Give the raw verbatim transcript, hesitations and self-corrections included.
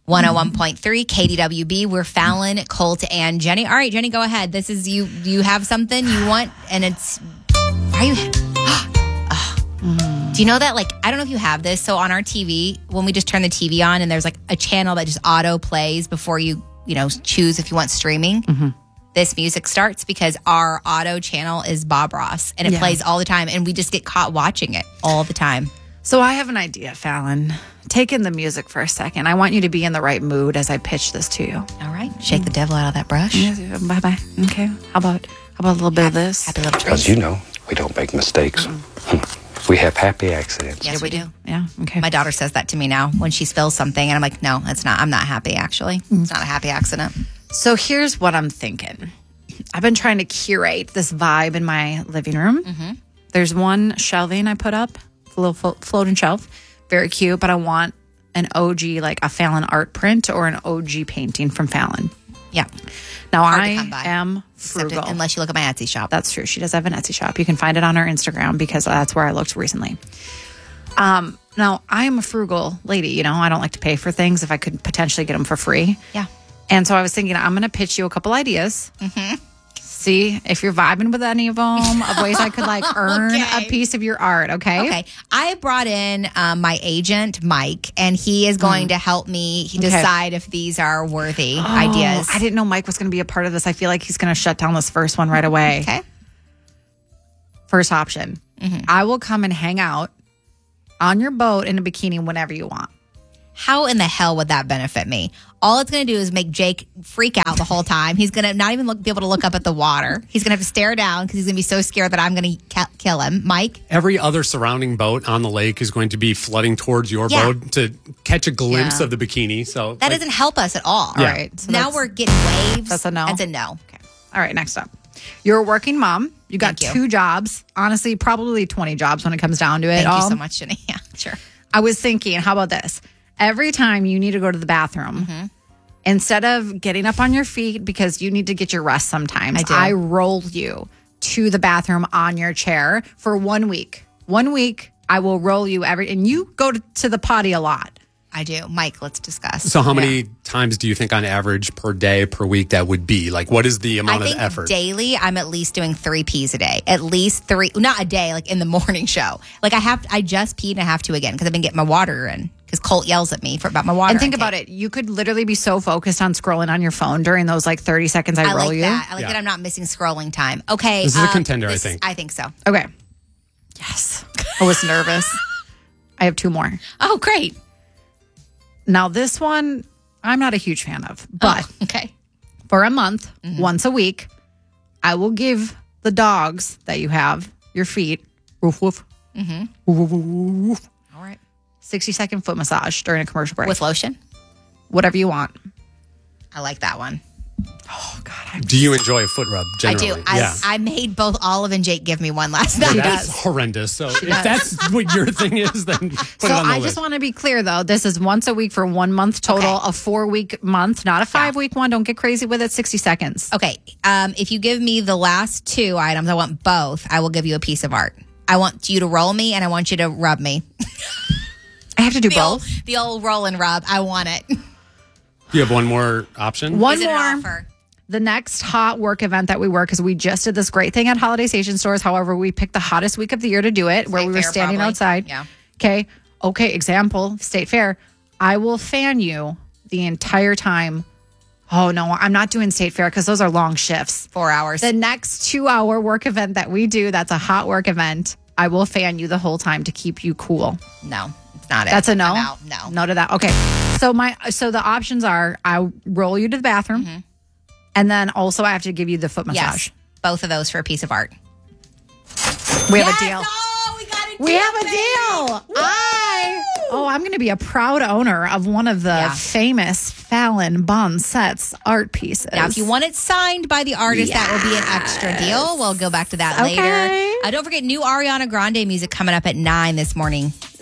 one oh one point three K D W B. We're Fallon, Colt, and Jenny. All right, Jenny, go ahead. This is you. You have something you want, and it's. Are you? Do you know that? Like, I don't know if you have this. So on our T V, when we just turn the T V on, and there's like a channel that just auto plays before you, you know, choose if you want streaming. Mm-hmm. This music starts because our auto channel is Bob Ross, and it yeah. plays all the time, and we just get caught watching it all the time. So I have an idea, Fallon. Take in the music for a second. I want you to be in the right mood as I pitch this to you. All right. Shake the devil out of that brush. Yeah, bye-bye. Okay. How about how about a little bit happy, of this? Happy little Because you know, we don't make mistakes. Mm-hmm. We have happy accidents. Yes, yeah, we, we do. do. Yeah, okay. My daughter says that to me now when she spills something, and I'm like, no, it's not. I'm not happy, actually. Mm. It's not a happy accident. So here's what I'm thinking. I've been trying to curate this vibe in my living room. Mm-hmm. There's one shelving I put up, a little flo- floating shelf. Very cute, but I want an O G, like a Fallon art print or an O G painting from Fallon. Yeah. Now, Hard I am frugal. It, unless you look at my Etsy shop. That's true. She does have an Etsy shop. You can find it on her Instagram because that's where I looked recently. Um, now, I'm a frugal lady. You know, I don't like to pay for things if I could potentially get them for free. Yeah. And so I was thinking, I'm going to pitch you a couple ideas. Mm-hmm. See if you're vibing with any of them, of ways I could like earn okay. a piece of your art. Okay. Okay. I brought in um, my agent, Mike, and he is going mm. to help me okay. decide if these are worthy oh, ideas. I didn't know Mike was going to be a part of this. I feel like he's going to shut down this first one right away. Okay. First option. Mm-hmm. I will come and hang out on your boat in a bikini whenever you want. How in the hell would that benefit me? All it's going to do is make Jake freak out the whole time. He's going to not even look, be able to look up at the water. He's going to have to stare down because he's going to be so scared that I'm going to ca- kill him. Mike? Every other surrounding boat on the lake is going to be flooding towards your yeah. boat to catch a glimpse yeah. of the bikini. So That like, doesn't help us at all. Yeah. All right. So now we're getting waves. That's a no? That's a no. Okay. All right, next up. You're a working mom. You got Thank two you. jobs. Honestly, probably twenty jobs when it comes down to it. Thank all. you so much, Jenny. Yeah, sure. I was thinking, how about this? Every time you need to go to the bathroom, mm-hmm. instead of getting up on your feet because you need to get your rest sometimes, I, I roll you to the bathroom on your chair for one week. One week, I will roll you every, and you go to, to the potty a lot. I do. Mike, let's discuss. So how many yeah. times do you think on average per day, per week that would be? Like, what is the amount I think of effort? Daily, I'm at least doing three pees a day. At least three, not a day, like in the morning show. Like I have, I just peed and I have to again because I've been getting my water in because Colt yells at me for about my water. And think intake. about it. You could literally be so focused on scrolling on your phone during those like thirty seconds I, I roll like you. That. I like yeah. that I'm not missing scrolling time. Okay. This is um, a contender, this, I think. I think so. Okay. Yes. I was nervous. I have two more. Oh, great. Now, this one, I'm not a huge fan of, but oh, okay. for a month, mm-hmm. once a week, I will give the dogs that you have your feet, woof, woof, mm-hmm. woof, woof, woof, woof, all right, sixty second foot massage during a commercial break. With lotion? Whatever you want. I like that one. Oh, God. I'm do you enjoy a foot rub generally? I do. I, yeah. I made both Olive and Jake give me one last night. That's horrendous. So if that's what your thing is, then put so it on the I list. just want to be clear, though. This is once a week for one month total, Okay. a four-week month, not a five-week one. Don't get crazy with it. sixty seconds. Okay. Um, if you give me the last two items, I want both. I will give you a piece of art. I want you to roll me and I want you to rub me. I have to do the both? Old, the old roll and rub. I want it. You have one more option? One Is it more. an offer? The next hot work event that we work, because we just did this great thing at Holiday Station Stores. However, we picked the hottest week of the year to do it, where State we were Fair, standing probably. outside. Yeah. Okay. Okay. Example, State Fair. I will fan you the entire time. Oh, no, I'm not doing State Fair because those are long shifts. Four hours. The next two hour work event that we do, that's a hot work event. I will fan you the whole time to keep you cool. No, it's not it. That's a no? I'm out. No. No to that. Okay. So my so the options are I roll you to the bathroom. Mm-hmm. And then also I have to give you the foot massage. Yes. Both of those for a piece of art. We have yes! a deal. Oh, we got a deal. We have a baby. deal. I Oh, I'm going to be a proud owner of one of the Yeah. famous Fallon Bon Sets art pieces. Now, if you want it signed by the artist, yes. that will be an extra deal. We'll go back to that Okay. later. Uh, don't forget, new Ariana Grande music coming up at nine this morning.